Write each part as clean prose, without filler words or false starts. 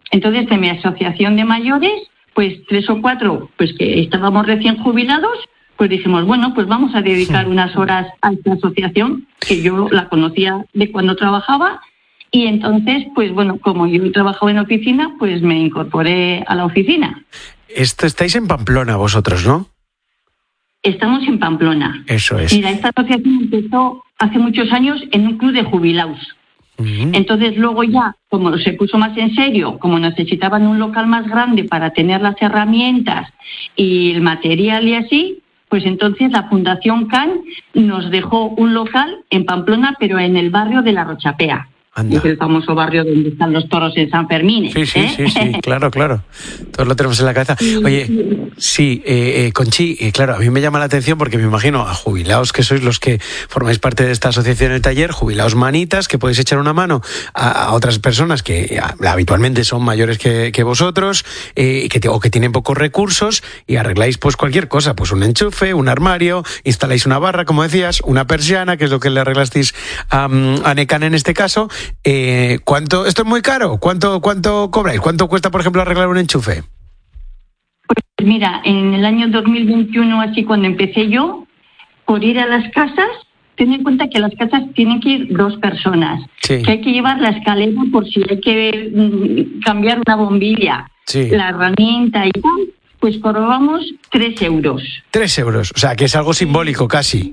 Entonces, de mi asociación de mayores, pues 3 o 4, pues que estábamos recién jubilados, pues dijimos, bueno, pues vamos a dedicar unas horas a esta asociación, que yo la conocía de cuando trabajaba, y entonces, pues bueno, como yo trabajaba en oficina, pues me incorporé a la oficina. Estáis en Pamplona vosotros, ¿no? Estamos en Pamplona. Eso es. Mira, esta asociación empezó hace muchos años en un club de jubilados. Entonces luego ya, como se puso más en serio, como necesitaban un local más grande para tener las herramientas y el material y así, pues entonces la Fundación CAN nos dejó un local en Pamplona, pero en el barrio de La Rochapea. Es el famoso barrio donde están los toros en San Fermín. Sí, claro. Todos lo tenemos en la cabeza. Oye, sí, Conchi, claro, a mí me llama la atención porque me imagino a jubilados que sois los que formáis parte de esta asociación El Taller, jubilados manitas, que podéis echar una mano a otras personas que habitualmente son mayores que vosotros, o que tienen pocos recursos, y arregláis pues cualquier cosa, pues un enchufe, un armario, instaláis una barra, como decías, una persiana, que es lo que le arreglasteis a Necan en este caso. ¿Cuánto? ¿Esto es muy caro? ¿Cuánto cobráis? ¿Cuánto cuesta, por ejemplo, arreglar un enchufe? Pues mira, en el año 2021, así cuando empecé yo, por ir a las casas, ten en cuenta que a las casas tienen que ir 2 personas, que hay que llevar la escalera por si hay que cambiar una bombilla, la herramienta y tal, pues cobrábamos 3 euros. 3 euros, o sea, que es algo simbólico casi.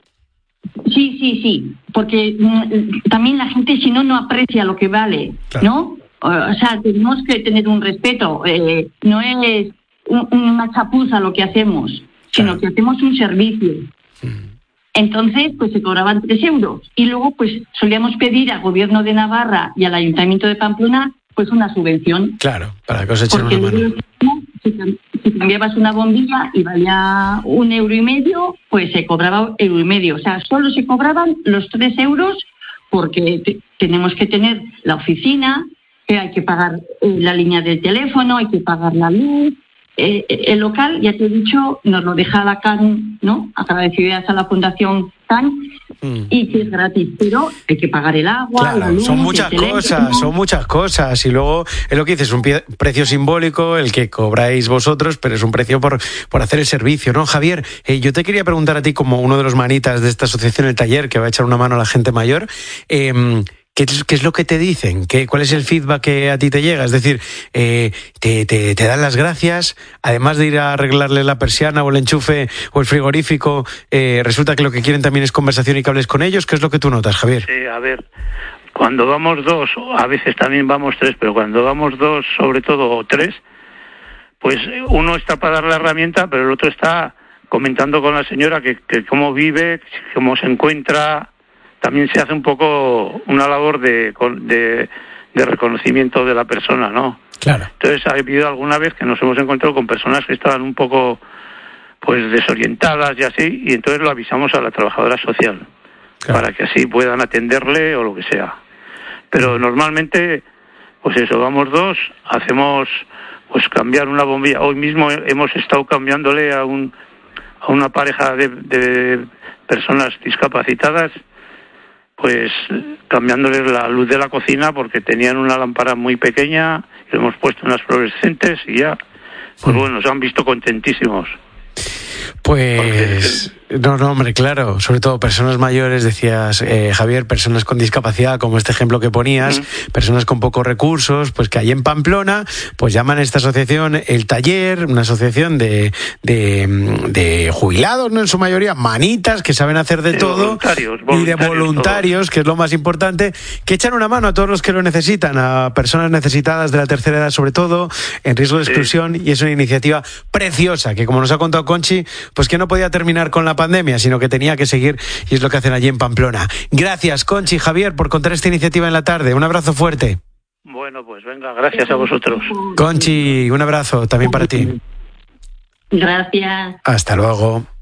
Sí, porque también la gente si no aprecia lo que vale, claro. ¿No? O sea, tenemos que tener un respeto, no es una chapuza lo que hacemos, sino que hacemos un servicio. Entonces, pues se cobraban 3 euros. Y luego, pues solíamos pedir al Gobierno de Navarra y al Ayuntamiento de Pamplona, pues una subvención. Claro, para que os echen una mano. Si cambiabas una bombilla y valía 1,5 €, pues se cobraba 1,5 €. O sea, solo se cobraban los 3 euros porque tenemos que tener la oficina, que hay que pagar la línea del teléfono, hay que pagar la luz. El local, ya te he dicho, nos lo deja la CAN, ¿no? Agradecidas a la Fundación CAN, y que es gratis, pero hay que pagar el agua, claro, la luz, son muchas cosas, y luego es lo que dices, un precio simbólico el que cobráis vosotros, pero es un precio por hacer el servicio, ¿no? Javier, yo te quería preguntar a ti, como uno de los manitas de esta asociación El Taller, que va a echar una mano a la gente mayor, ¿qué es lo que te dicen? ¿Cuál es el feedback que a ti te llega? Es decir, te dan las gracias, además de ir a arreglarle la persiana o el enchufe o el frigorífico, resulta que lo que quieren también es conversación y que hables con ellos. ¿Qué es lo que tú notas, Javier? Sí, a ver, cuando vamos 2, a veces también vamos 3, pero cuando vamos 2, sobre todo 3, pues uno está para dar la herramienta, pero el otro está comentando con la señora que cómo vive, cómo se encuentra. También se hace un poco una labor de reconocimiento de la persona, ¿no? Claro. Entonces ha habido alguna vez que nos hemos encontrado con personas que estaban un poco pues desorientadas y así, y entonces lo avisamos a la trabajadora social, claro, para que así puedan atenderle o lo que sea. Pero normalmente, pues eso, vamos 2, hacemos pues cambiar una bombilla. Hoy mismo hemos estado cambiándole a una pareja de personas discapacitadas, pues cambiándoles la luz de la cocina porque tenían una lámpara muy pequeña, y le hemos puesto unas fluorescentes y ya, pues bueno, se han visto contentísimos. Pues no, hombre, claro, sobre todo personas mayores, decías, Javier, personas con discapacidad, como este ejemplo que ponías, personas con pocos recursos, pues que ahí en Pamplona, pues llaman a esta asociación El Taller, una asociación de jubilados, ¿no? En su mayoría, manitas, que saben hacer de todo, y de voluntarios, que es lo más importante, que echan una mano a todos los que lo necesitan, a personas necesitadas de la tercera edad, sobre todo, en riesgo de exclusión, y es una iniciativa preciosa, que como nos ha contado Conchi, pues que no podía terminar con la pandemia, sino que tenía que seguir, y es lo que hacen allí en Pamplona. Gracias, Conchi y Javier, por contar esta iniciativa en la tarde. Un abrazo fuerte. Bueno, pues venga, gracias a vosotros. Conchi, un abrazo también para ti. Gracias. Hasta luego.